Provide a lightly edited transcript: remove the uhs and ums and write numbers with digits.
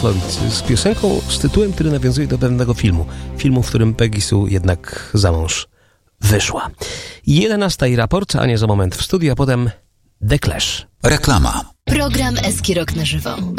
Osłowicz z piosenką z tytułem, który nawiązuje do pewnego filmu, w którym Peggy Sue jednak za mąż wyszła. 11 i raport, a nie za moment w studiu, a potem The Clash. Reklama. Program Eski Rock na żywo.